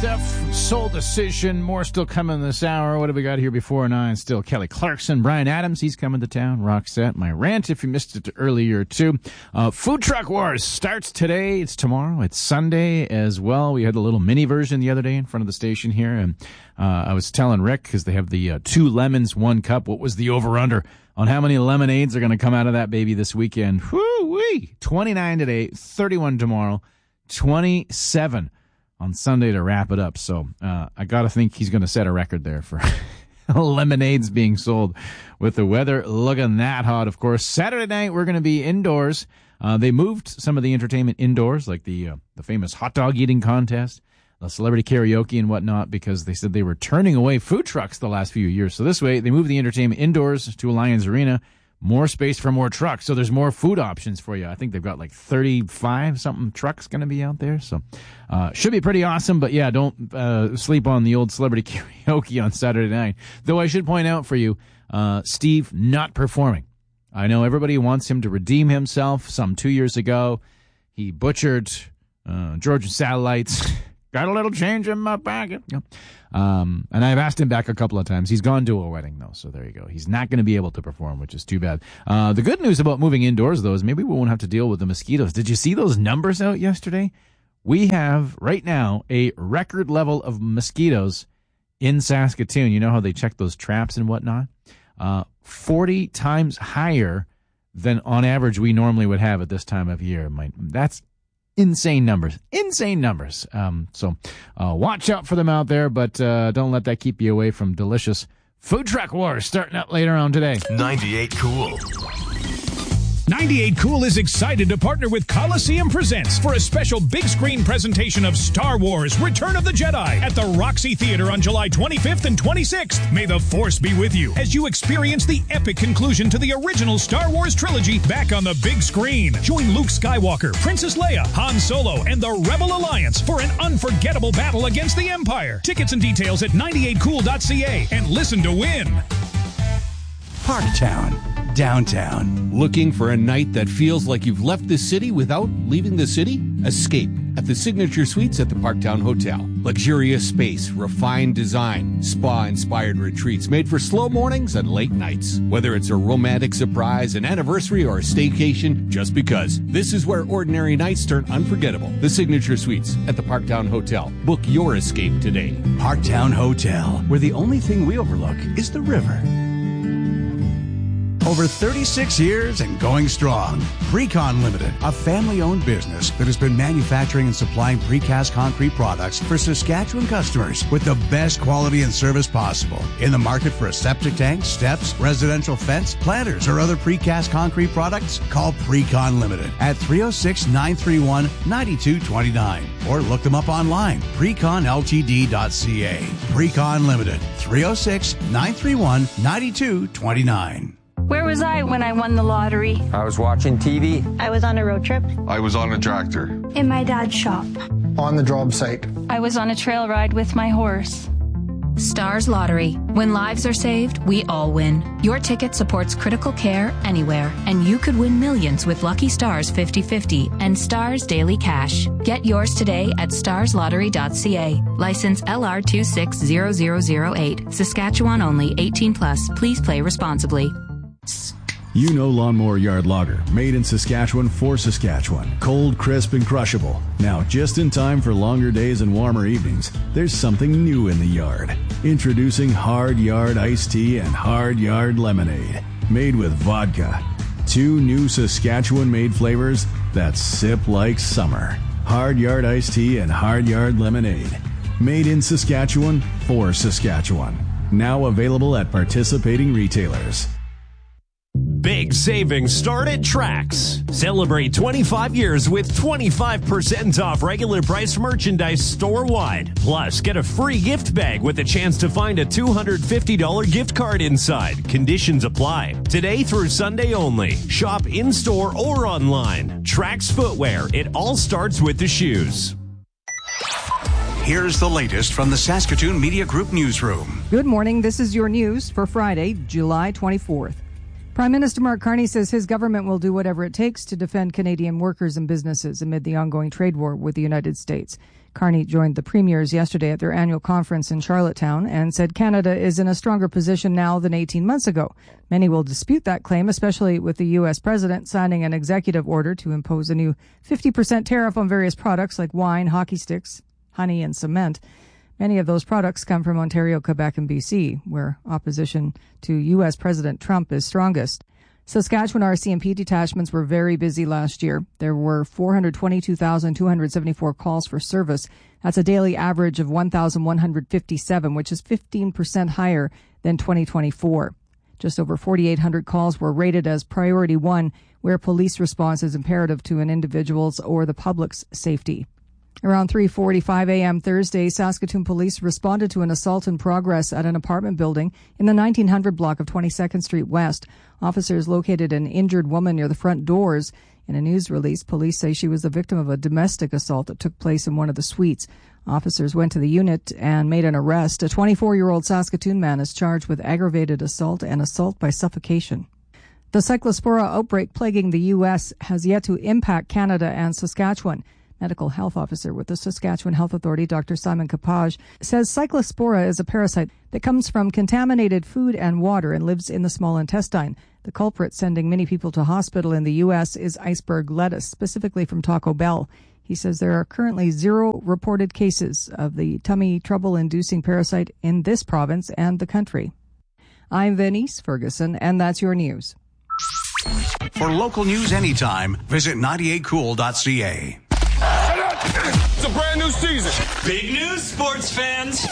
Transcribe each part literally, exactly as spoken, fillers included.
stuff. Soul Decision. More still coming this hour. What have we got here before nine? Still Kelly Clarkson. Brian Adams, he's coming to town. Roxette. My rant, if you missed it earlier, too. Uh, Food Truck Wars starts today. It's tomorrow. It's Sunday as well. We had a little mini version the other day in front of the station here. And uh, I was telling Rick, because they have the uh, two lemons, one cup. What was the over-under on how many lemonades are going to come out of that baby this weekend? Whoo-wee! twenty-nine today, thirty-one tomorrow, twenty-seven on Sunday to wrap it up. So uh, I got to think he's going to set a record there for lemonades being sold with the weather looking that hot, of course. Saturday night, we're going to be indoors. Uh, they moved some of the entertainment indoors, like the uh, the famous hot dog eating contest, the celebrity karaoke and whatnot, because they said they were turning away food trucks the last few years. So this way, they moved the entertainment indoors to Alliance Arena. More space for more trucks, so there's more food options for you. I think they've got like thirty-five something trucks going to be out there, so uh, should be pretty awesome. But yeah, don't uh, sleep on the old celebrity karaoke on Saturday night. Though I should point out for you, uh, Steve not performing. I know everybody wants him to redeem himself. Some two years ago, he butchered uh, Georgian Satellites. Got a little change in my pocket. Um, and I've asked him back a couple of times. He's gone to a wedding, though, so there you go. He's not going to be able to perform, which is too bad. Uh, the good news about moving indoors, though, is maybe we won't have to deal with the mosquitoes. Did you see those numbers out yesterday? We have, right now, a record level of mosquitoes in Saskatoon. You know how they check those traps and whatnot? Uh, forty times higher than, on average, we normally would have at this time of year. That's insane numbers. Insane numbers. Um, so uh, watch out for them out there, but uh, don't let that keep you away from delicious Food Truck Wars starting up later on today. ninety-eight Cool. ninety-eight Cool is excited to partner with Coliseum Presents for a special big screen presentation of Star Wars Return of the Jedi at the Roxy Theater on July twenty-fifth and twenty-sixth. May the Force be with you as you experience the epic conclusion to the original Star Wars trilogy back on the big screen. Join Luke Skywalker, Princess Leia, Han Solo, and the Rebel Alliance for an unforgettable battle against the Empire. Tickets and details at ninety-eight cool dot c a and listen to win. Parktown, downtown. Looking for a night that feels like you've left the city without leaving the city? Escape at the Signature Suites at the Parktown Hotel. Luxurious space, refined design, spa-inspired retreats made for slow mornings and late nights. Whether it's a romantic surprise, an anniversary, or a staycation, just because. This is where ordinary nights turn unforgettable. The Signature Suites at the Parktown Hotel. Book your escape today. Parktown Hotel, where the only thing we overlook is the river. Over thirty-six years and going strong. Precon Limited, a family-owned business that has been manufacturing and supplying precast concrete products for Saskatchewan customers with the best quality and service possible. In the market for a septic tank, steps, residential fence, planters, or other precast concrete products? Call Precon Limited at three oh six, nine three one, nine two two nine or look them up online, precon l t d dot c a. Precon Limited, three oh six, nine three one, nine two two nine. Where was I when I won the lottery? I was watching T V. I was on a road trip. I was on a tractor. In my dad's shop. On the job site. I was on a trail ride with my horse. Stars Lottery. When lives are saved, we all win. Your ticket supports critical care anywhere, and you could win millions with Lucky Stars fifty fifty and Stars Daily Cash. Get yours today at stars lottery dot c a. License L R two six zero zero zero eight. Saskatchewan only. eighteen plus. Please play responsibly. You know Lawnmower Yard Lager, made in Saskatchewan for Saskatchewan. Cold, crisp, and crushable. Now, just in time for longer days and warmer evenings, there's something new in the yard. Introducing Hard Yard Iced Tea and Hard Yard Lemonade, made with vodka. Two new Saskatchewan-made flavors that sip like summer. Hard Yard Iced Tea and Hard Yard Lemonade. Made in Saskatchewan for Saskatchewan. Now available at participating retailers. Big savings start at Trax. Celebrate twenty-five years with twenty-five percent off regular price merchandise store-wide. Plus, get a free gift bag with a chance to find a two hundred fifty dollars gift card inside. Conditions apply. Today through Sunday only. Shop in-store or online. Trax Footwear. It all starts with the shoes. Here's the latest from the Saskatoon Media Group newsroom. Good morning. This is your news for Friday, July twenty-fourth. Prime Minister Mark Carney says his government will do whatever it takes to defend Canadian workers and businesses amid the ongoing trade war with the United States. Carney joined the premiers yesterday at their annual conference in Charlottetown and said Canada is in a stronger position now than eighteen months ago. Many will dispute that claim, especially with the U S president signing an executive order to impose a new fifty percent tariff on various products like wine, hockey sticks, honey, and cement. Many of those products come from Ontario, Quebec, and B C, where opposition to U S President Trump is strongest. Saskatchewan R C M P detachments were very busy last year. There were four hundred twenty-two thousand two hundred seventy-four calls for service. That's a daily average of one thousand one hundred fifty-seven, which is fifteen percent higher than twenty twenty-four. Just over forty-eight hundred calls were rated as priority one, where police response is imperative to an individual's or the public's safety. Around three forty-five a.m. Thursday, Saskatoon police responded to an assault in progress at an apartment building in the nineteen hundred block of twenty-second Street West. Officers located an injured woman near the front doors. In a news release, police say she was the victim of a domestic assault that took place in one of the suites. Officers went to the unit and made an arrest. A twenty-four-year-old Saskatoon man is charged with aggravated assault and assault by suffocation. The Cyclospora outbreak plaguing the U S has yet to impact Canada and Saskatchewan. Medical health officer with the Saskatchewan Health Authority, Doctor Simon Capage, says Cyclospora is a parasite that comes from contaminated food and water and lives in the small intestine. The culprit sending many people to hospital in the U S is iceberg lettuce, specifically from Taco Bell. He says there are currently zero reported cases of the tummy trouble-inducing parasite in this province and the country. I'm Venice Ferguson, and that's your news. For local news anytime, visit ninety-eight cool dot c a. It's a brand new season. Big news, sports fans.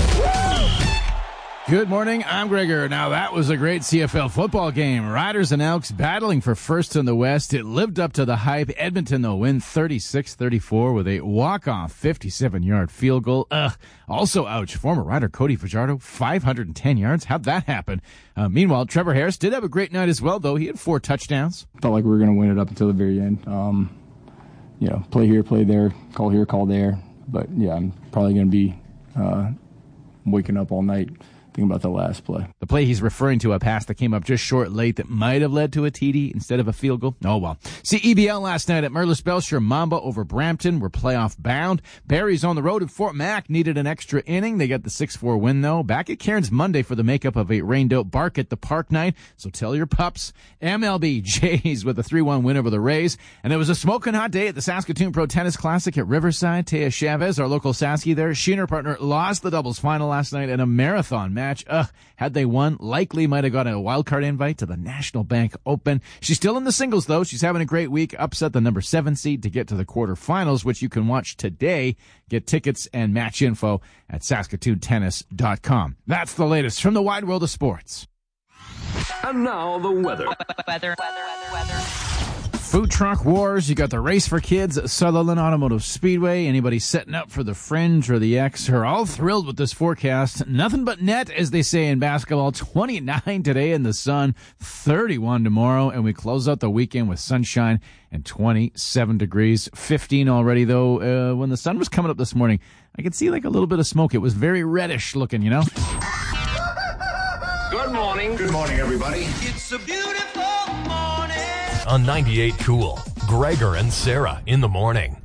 Good morning, I'm Gregor. Now, that was a great C F L football game. Riders and Elks battling for first in the West. It lived up to the hype. Edmonton, though, win thirty-six thirty-four with a walk-off fifty-seven-yard field goal. Ugh. Also, ouch, former Rider Cody Fajardo, five hundred ten yards. How'd that happen? Uh, meanwhile, Trevor Harris did have a great night as well, though. He had four touchdowns. Felt like we were going to win it up until the very end. Um, you know, play here, play there, call here, call there. But, yeah, I'm probably going to be uh, waking up all night thinking about the last play. The play he's referring to, a pass that came up just short late that might have led to a T D instead of a field goal. Oh, well. See E B L last night at Merlis Belcher. Mamba over Brampton were playoff bound. Barry's on the road at Fort Mac needed an extra inning. They got the six four win, though. Back at Cairns Monday for the makeup of a rained-out Bark at the Park night. So tell your pups. M L B Jays with a three one win over the Rays. And it was a smoking hot day at the Saskatoon Pro Tennis Classic at Riverside. Taya Chavez, our local Sasky there, she and her partner lost the doubles final last night in a marathon match. Match. Ugh, had they won, likely might have got a wild card invite to the National Bank Open. She's still in the singles, though. She's having a great week. Upset the number seven seed to get to the quarterfinals, which you can watch today. Get tickets and match info at saskatoon tennis dot com. That's the latest from the wide world of sports. And now the weather. Weather, weather, weather, weather. Food truck wars. You got the race for kids at Sutherland Automotive Speedway. Anybody setting up for the Fringe or the X are all thrilled with this forecast. Nothing but net, as they say in basketball. twenty-nine today in the sun, thirty-one tomorrow, and we close out the weekend with sunshine and twenty-seven degrees. fifteen already, though. Uh, when the sun was coming up this morning, I could see like a little bit of smoke. It was very reddish looking, you know? Good morning. Good morning, everybody. It's a beautiful morning. On ninety-eight Cool, Gregor and Sarah in the morning.